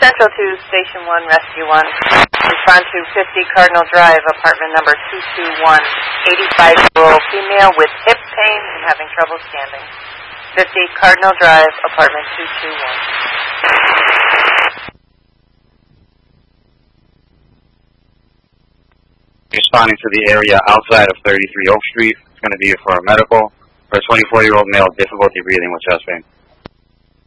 Central to Station 1, Rescue 1. Respond to 50 Cardinal Drive, apartment number 221. 85-year-old female with hip pain and having trouble standing. 50 Cardinal Drive, apartment 221. Responding to the area outside of 33 Oak Street. It's going to be for a medical for a 24-year-old male, difficulty breathing with chest pain.